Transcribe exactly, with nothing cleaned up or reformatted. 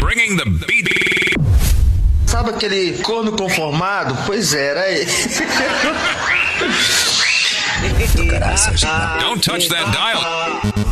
bringing the beat. Sabe aquele corno conformado? Pois era ele. Don't touch that dial.